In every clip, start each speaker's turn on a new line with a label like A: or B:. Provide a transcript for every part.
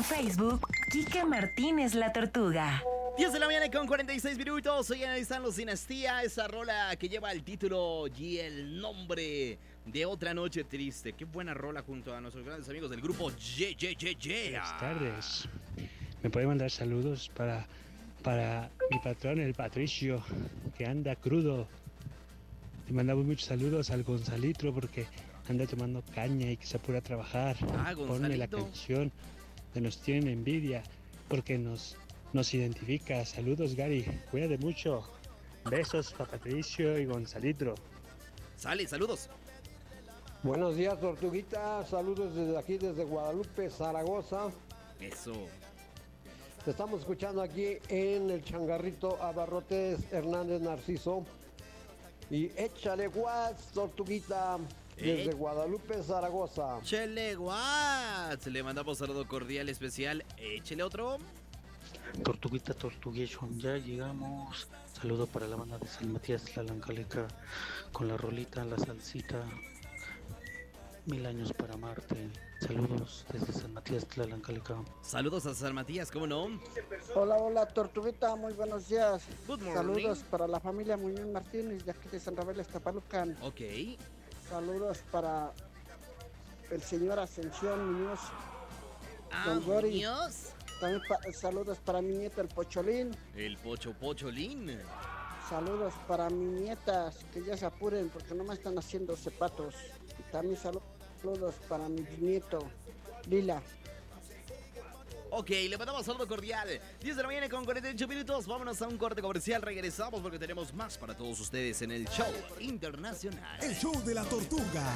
A: En Facebook, Quique Martínez La Tortuga.
B: 10 de la mañana con 46 minutos. Hoy analizan los Dinastía, esa rola que lleva el título y el nombre de Otra Noche Triste. Qué buena rola junto a nuestros grandes amigos del grupo Ye.
C: Buenas tardes. Me puede mandar saludos para mi patrón, el Patricio, que anda crudo. Le mandamos muchos saludos al Gonzalitro porque anda tomando caña y que se apura a trabajar. Ponme la canción de Nos Tienen Envidia porque nos identifica. Saludos, Gary. Cuídate mucho. Besos para Patricio y Gonzalitro.
B: Sale, saludos.
D: Buenos días, Tortuguita. Saludos desde aquí, desde Guadalupe, Zaragoza.
B: Eso.
D: Te estamos escuchando aquí en el changarrito Abarrotes Hernández Narciso. Y échale guas, Tortuguita, desde Guadalupe, Zaragoza.
B: Échale guas. Le mandamos saludo cordial especial. Échale otro.
E: Tortuguita, Tortuguation, ya llegamos. Saludo para la banda de San Matías Tlalancaleca con la rolita, la salsita. 1000 años para Marte. Saludos desde San Matías Tlalancaleca.
B: Saludos a San Matías, ¿cómo no?
F: Hola, Tortuguita, muy buenos días.
B: Good morning.
F: Saludos para la familia Muñoz Martínez de aquí de San Rafael, Iztapalucan.
B: Ok.
F: Saludos para el señor Ascensión Muñoz. Don Gori.
B: Muñoz.
F: También saludos para mi nieto el Pocholín.
B: El Pocholín.
F: Saludos para mis nietas, que ya se apuren porque no me están haciendo zapatos. Y también saludos para mi nieto, Lila.
B: Ok, le mandamos saludo cordial. 10 de la mañana con 48 minutos. Vámonos a un corte comercial. Regresamos porque tenemos más para todos ustedes en el show internacional.
G: El show de la tortuga.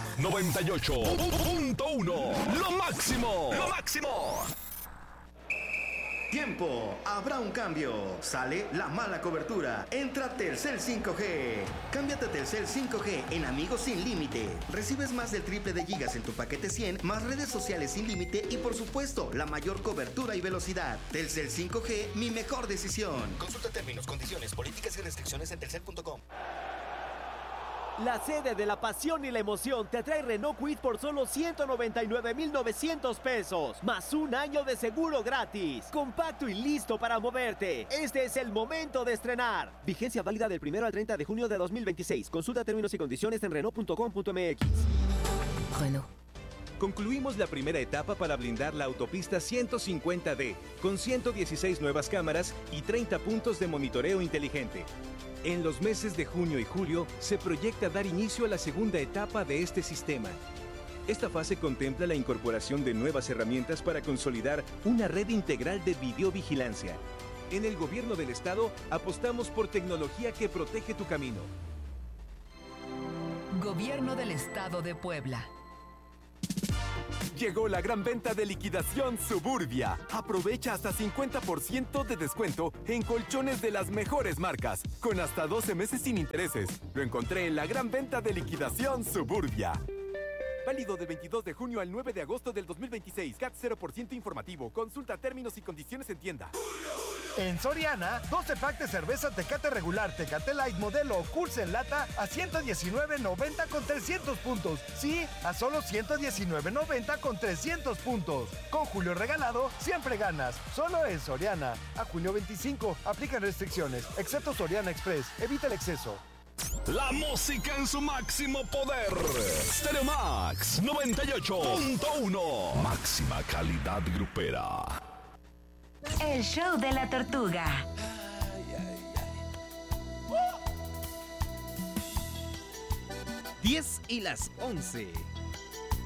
H: 98.1. Lo máximo. Lo máximo.
I: Tiempo, habrá un cambio. Sale la mala cobertura. Entra Telcel 5G. Cámbiate a Telcel 5G en Amigos Sin Límite. Recibes más del triple de gigas en tu paquete 100, más redes sociales sin límite y por supuesto, la mayor cobertura y velocidad. Telcel 5G, mi mejor decisión.
H: Consulta términos, condiciones, políticas y restricciones en telcel.com.
J: La sede de la pasión y la emoción te trae Renault Kwid por solo 199,900 pesos, más un año de seguro gratis. Compacto y listo para moverte. Este es el momento de estrenar. Vigencia válida del 1 al 30 de junio de 2026. Consulta términos y condiciones en Renault.com.mx.
A: Renault.
K: Concluimos la primera etapa para blindar la autopista 150D, con 116 nuevas cámaras y 30 puntos de monitoreo inteligente. En los meses de junio y julio se proyecta dar inicio a la segunda etapa de este sistema. Esta fase contempla la incorporación de nuevas herramientas para consolidar una red integral de videovigilancia. En el gobierno del estado apostamos por tecnología que protege tu camino.
A: Gobierno del Estado de Puebla.
L: Llegó la gran venta de liquidación Suburbia. Aprovecha hasta 50% de descuento en colchones de las mejores marcas, con hasta 12 meses sin intereses. Lo encontré en la gran venta de liquidación Suburbia. Válido del 22 de junio al 9 de agosto del 2026. CAT 0% informativo. Consulta términos y condiciones en tienda.
M: En Soriana, 12 pack de cerveza Tecate regular, Tecate Light modelo o Curse en lata a $119.90 con 300 puntos. Sí, a solo $119.90 con 300 puntos. Con Julio regalado, siempre ganas. Solo en Soriana. A junio 25, aplican restricciones, excepto Soriana Express. Evita el exceso.
H: La música en su máximo poder. Stereo Max 98.1. Máxima calidad grupera.
A: El show de la tortuga.
B: 10 y las 11.